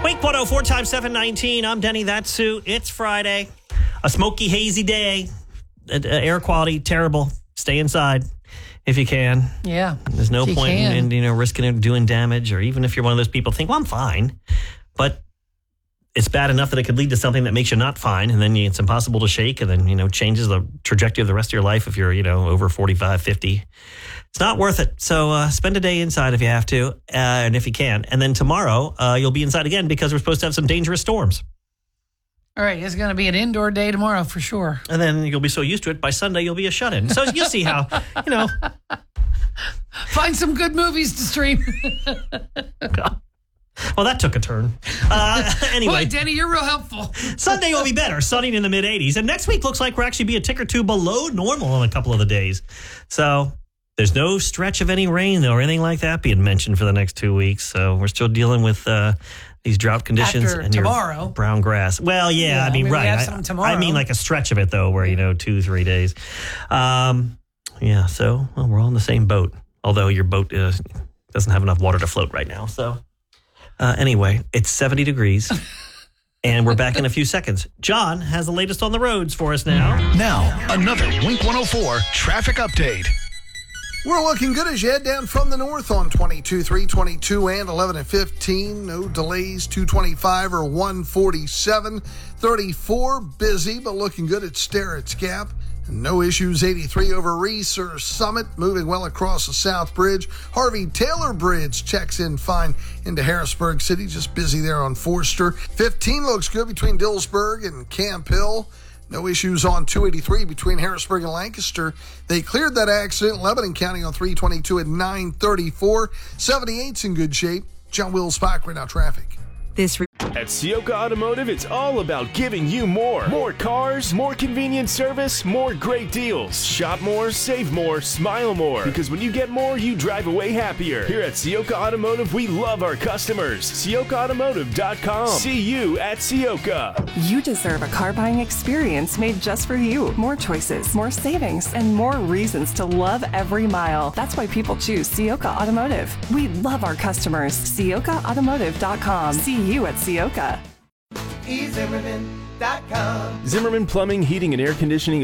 Wake 104 times 719. I'm Denny. That's Sue. It's Friday. A smoky, hazy day. Air quality, terrible. Stay inside if you can. Yeah. There's no point in risking it doing damage, or even if you're one of those people think, well, I'm fine. But it's bad enough that it could lead to something that makes you not fine, and then it's impossible to shake, and then, changes the trajectory of the rest of your life if you're, over 45, 50. It's not worth it. So spend a day inside if you have to, and if you can. And then tomorrow, you'll be inside again because we're supposed to have some dangerous storms. All right, it's going to be an indoor day tomorrow for sure. And then you'll be so used to it, by Sunday you'll be a shut-in. So you'll see how, Find some good movies to stream. Well, that took a turn. Anyway. Boy, Denny, you're real helpful. Sunday will be better, sunny in the mid-80s. And next week looks like we'll actually be a tick or two below normal on a couple of the days. So there's no stretch of any rain or anything like that being mentioned for the next 2 weeks. So we're still dealing with these drought conditions. After and tomorrow. Your brown grass. Well, yeah, I mean, right. We have some tomorrow. I mean like a stretch of it, though, where, 2-3 days. So we're all in the same boat. Although your boat doesn't have enough water to float right now. So anyway, it's 70 degrees. And we're back in a few seconds. John has the latest on the roads for us now. Now, another Wink 104 traffic update. We're looking good as you head down from the north on 22, 322 and 11 and 15. No delays, 225 or 147. 34, busy, but looking good at Sterrett's Gap. No issues, 83 over Reese or Summit, moving well across the South Bridge. Harvey Taylor Bridge checks in fine into Harrisburg City, just busy there on Forster. 15 looks good between Dillsburg and Camp Hill. No issues on 283 between Harrisburg and Lancaster. They cleared that accident in Lebanon County on 322 at 934. 78's in good shape. John Wills Spike, right now traffic. At Ciocca Automotive, it's all about giving you more. More cars, more convenient service, more great deals. Shop more, save more, smile more. Because when you get more, you drive away happier. Here at Ciocca Automotive, we love our customers. CioccaAutomotive.com. See you at Ciocca. You deserve a car buying experience made just for you. More choices, more savings, and more reasons to love every mile. That's why people choose Ciocca Automotive. We love our customers. CioccaAutomotive.com. See you at Ciocca. eZimmerman.com. Zimmerman Plumbing, Heating, and Air Conditioning